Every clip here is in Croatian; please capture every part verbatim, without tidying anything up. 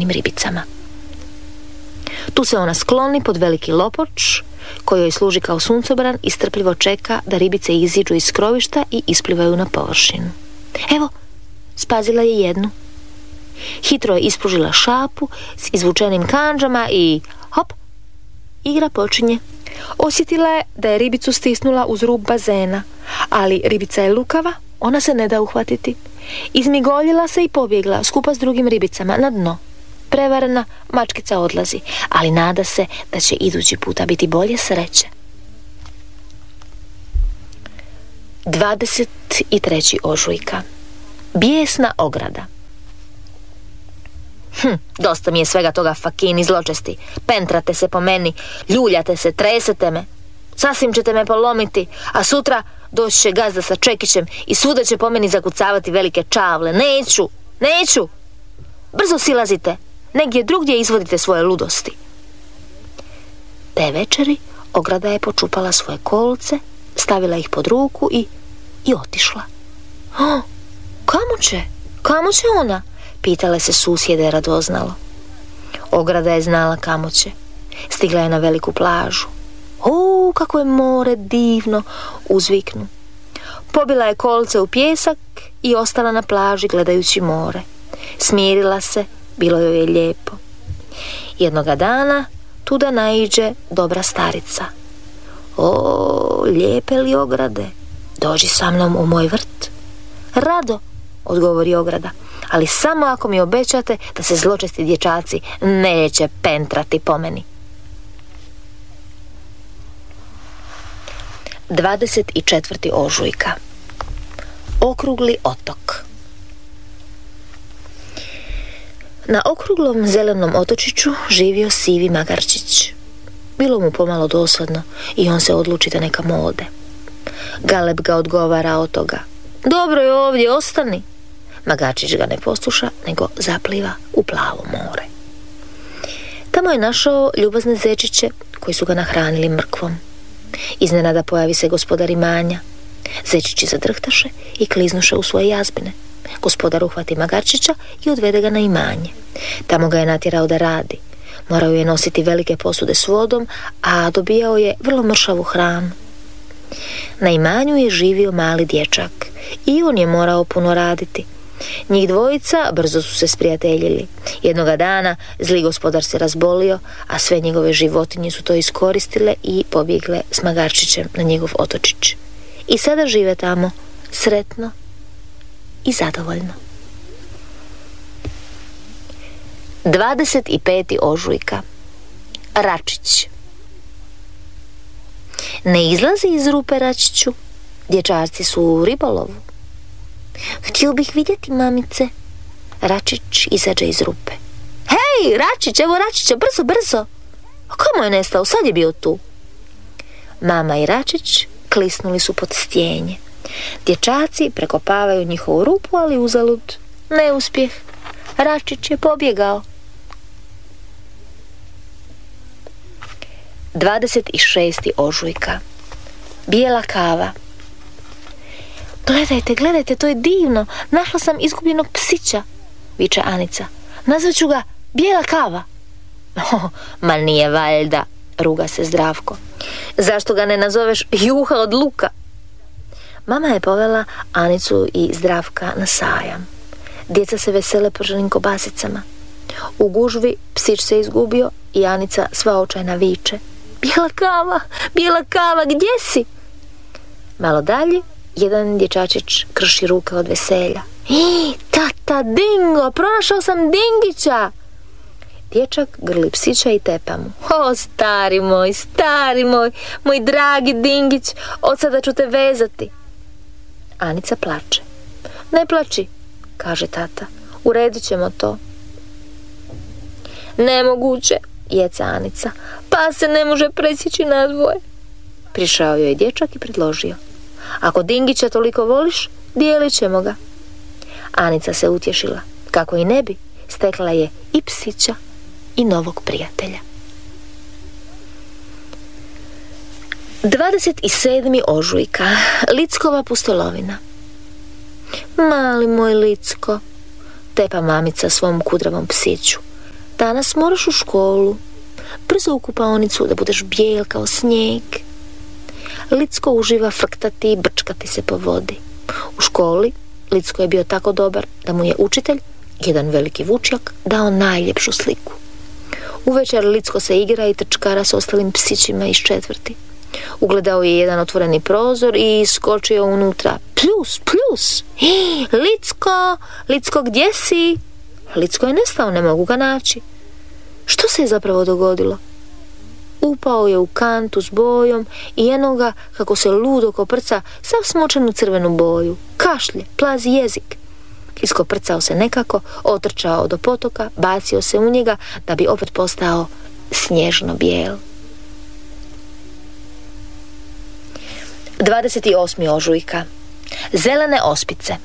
izgubljenim ribicama. Tu se ona skloni pod veliki lopoč koji joj služi kao suncobran i strpljivo čeka da ribice iziđu iz skrovišta i isplivaju na površinu. Evo, spazila je jednu. Hitro je ispružila šapu s izvučenim kandžama i hop, igra počinje. Osjetila je da je ribicu stisnula uz rub bazena, ali ribica je lukava, ona se ne da uhvatiti. Izmigoljila se i pobjegla skupa s drugim ribicama na dno. Prevarena, mačkica odlazi, ali nada se da će idući puta biti bolje sreće. dvadeset trećeg ožujka. Bijesna ograda. Hm, dosta mi je svega toga, fakini zločesti. Pentrate se po meni, ljuljate se, tresete me. Sasvim ćete me polomiti, a sutra doći će gazda sa čekićem i svuda će po meni zakucavati velike čavle. Neću, neću. Brzo silazite, negdje drugdje izvodite svoje ludosti. Te večeri ograda je počupala svoje kolce, stavila ih pod ruku i, i otišla. Oh, kamo će? Kamo će ona? Pitale se susjede radoznalo. Ograda je znala kamo će. Stigla je na veliku plažu. O, kako je more divno, uzviknu. Pobila je kolce u pjesak i ostala na plaži gledajući more. Smirila se, bilo joj je lijepo. Jednoga dana tuda naiđe dobra starica. O, lijepe li ograde, dođi sa mnom u moj vrt. Rado, odgovori ograda, ali samo ako mi obećate da se zločesti dječaci neće pentrati po meni. dvadeset četvrtog ožujka. Okrugli otok. Na okruglom zelenom otočiću živio sivi magarčić. Bilo mu pomalo dosadno i on se odluči da neka ode. Galeb ga odgovara od toga. Dobro je ovdje, ostani. Magarčić ga ne posluša, nego zapliva u plavo more. Tamo je našao ljubazne zečiće koji su ga nahranili mrkvom. Iznenada pojavi se gospodar imanja. Zečići zadrhtaše i kliznuše u svoje jazbine. Gospodar uhvati magarčića i odvede ga na imanje. Tamo ga je natjerao da radi. Morao je nositi velike posude s vodom, a dobijao je vrlo mršavu hranu. Na imanju je živio mali dječak i on je morao puno raditi. Njih dvojica brzo su se sprijateljili. Jednoga dana zli gospodar se razbolio, a sve njegove životinje su to iskoristile i pobjegle s magarčićem na njegov otočić. I sada žive tamo sretno i zadovoljno. dvadeset petog ožujka. Račić. Ne izlazi iz rupe, Račiću. Dječarci su u ribolovu. Htio bih vidjeti, mamice. Račić izađe iz rupe. Hej, Račić, evo Račića, brzo, brzo. A kamo je nestao? Sad je bio tu. Mama i Račić klisnuli su pod stjenje. Dječaci prekopavaju njihovu rupu, ali uzalud. Neuspjeh. Račić je pobjegao. dvadeset šestog ožujka. Bijela kava. Gledajte, gledajte, to je divno. Našla sam izgubljenog psića, viče Anica. Nazvaću ga Bijela kava. Oh, ma nije valjda, ruga se Zdravko. Zašto ga ne nazoveš Juha od luka? Mama je povela Anicu i Zdravka na sajam. Djeca se vesele prženim kobasicama. U gužvi psić se izgubio i Anica sva očajna viče. Bijela kava, bijela kava, gdje si? Malo dalje, jedan dječačić krši ruke od veselja. Ih, tata, Dingo, pronašao sam Dingića! Dječak grli psića i tepa mu. O, stari moj, stari moj, moj dragi Dingić, od sada ću te vezati. Anica plače. Ne plači, kaže tata, uredit ćemo to. Nemoguće, jeca Anica, pa se ne može presjeći na dvoje. Prišao joj dječak i predložio. Ako Dingića toliko voliš, dijelit ćemo ga. Anica se utješila. Kako i ne bi, stekla je i psića i novog prijatelja. dvadeset sedmog ožujka. Lickova pustolovina. Mali moj Licko, tepa mamica svom kudravom psiću. danas moraš u školu. Brzo u kupaonicu da budeš bijel kao snijeg. Licko uživa frktati i brčkati se po vodi. U školi Licko je bio tako dobar da mu je učitelj, jedan veliki vučjak, dao najljepšu sliku. Uvečer Licko se igra i trčkara s ostalim psićima iz četvrti. Ugledao je jedan otvoreni prozor i skočio unutra. Pljus, pljus! Hi, Licko, Licko, gdje si? Licko je nestao, ne mogu ga naći. Što se je zapravo dogodilo? Upao je u kantu s bojom i eno ga kako se ludo koprca sav smočen u crvenu boju. Kašlje, plazi jezik. Iskoprcao se nekako, otrčao do potoka, bacio se u njega da bi opet postao snježno bijel. dvadeset osmi ožujka. Zelene ospice.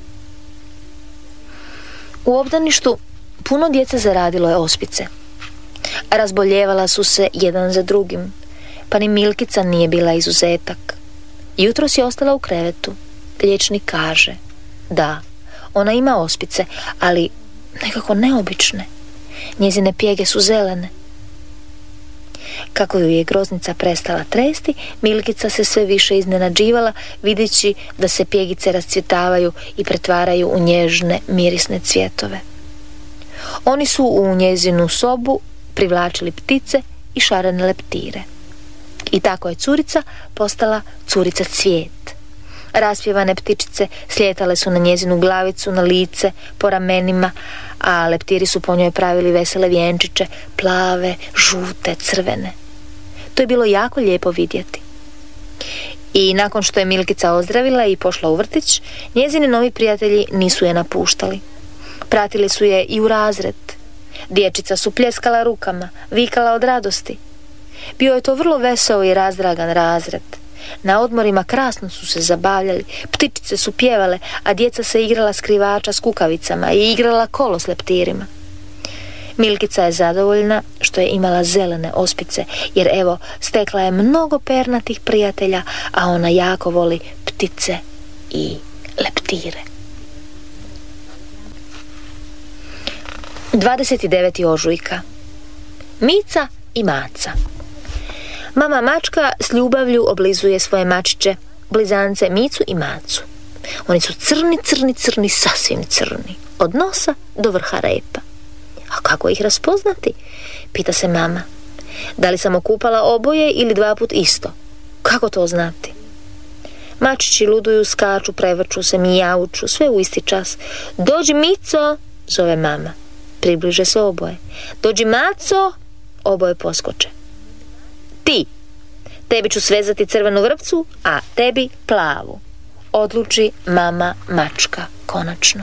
U obdaništu puno djece zaradilo je ospice. Razboljevala su se jedan za drugim, pa ni Milkica nije bila izuzetak. Jutros je ostala u krevetu. Liječnik kaže, da, ona ima ospice, ali nekako neobične. Njezine pjege su zelene. Kako ju je groznica prestala tresti, Milkica se sve više iznenađivala, videći da se pjegice rascvjetavaju i pretvaraju u nježne, mirisne cvjetove. Oni su u njezinu sobu privlačili ptice i šarene leptire. I tako je curica postala curica cvijet. Raspjevane ptičice slijetale su na njezinu glavicu, na lice, po ramenima, a leptiri su po njoj pravili vesele vjenčiće, plave, žute, crvene. To je bilo jako lijepo vidjeti. I nakon što je Milkica ozdravila i pošla u vrtić, njezini novi prijatelji nisu je napuštali. Pratili su je i u razred. Dječica su pljeskala rukama, vikala od radosti. Bio je to vrlo veseo i razdragan razred. Na odmorima krasno su se zabavljali, ptičice su pjevale, a djeca se igrala skrivača s kukavicama i igrala kolo s leptirima. Milkica je zadovoljna što je imala zelene ospice, jer evo, stekla je mnogo pernatih prijatelja, a ona jako voli ptice i leptire. dvadeset deveti ožujka. Mica i Maca. Mama mačka s ljubavlju oblizuje svoje mačiće, blizance Micu i Macu. Oni su crni, crni, crni, sasvim crni, od nosa do vrha repa. A kako ih raspoznati? Pita se mama. Da li sam okupala oboje ili dva put isto? Kako to znati? Mačići luduju, skaču, prevrću se, mijauču, sve u isti čas. Dođi Mico, zove mama. Približe se oboje. Dođi Maco, oboje poskoče. Ti, tebi ću svezati crvenu vrpcu, a tebi plavu, odluči mama mačka konačno.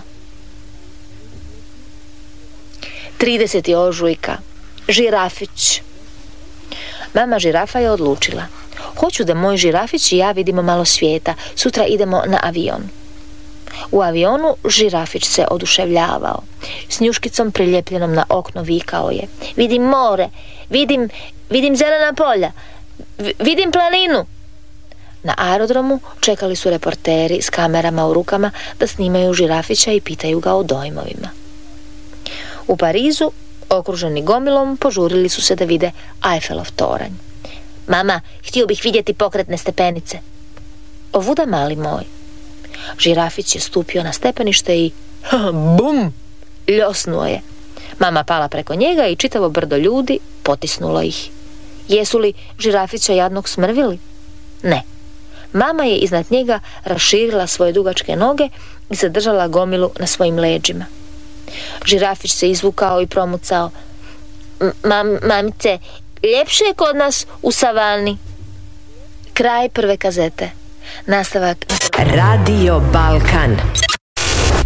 trideseti ožujka. Žirafić. Mama žirafa je odlučila. Hoću da moj žirafić i ja vidimo malo svijeta. Sutra idemo na avion. U avionu žirafić se oduševljavao. S njuškicom priljepljenom na okno vikao je. Vidim more, vidim, vidim zelena polja, vidim planinu. Na aerodromu čekali su reporteri s kamerama u rukama da snimaju žirafića i pitaju ga o dojmovima. U Parizu, okruženi gomilom, požurili su se da vide Eiffelov toranj. Mama, htio bih vidjeti pokretne stepenice. Ovuda, mali moj. Žirafić je stupio na stepenište i bum, ljosnuo je. Mama pala preko njega i čitavo brdo ljudi potisnulo ih. Jesu li žirafića jadnog smrvili? Ne. Mama je iznad njega raširila svoje dugačke noge i zadržala gomilu na svojim leđima. Žirafić se izvukao i promucao. Mam, mamice, ljepše je kod nas u savani. Kraj prve kazete. Nastavak. Radio Balkan.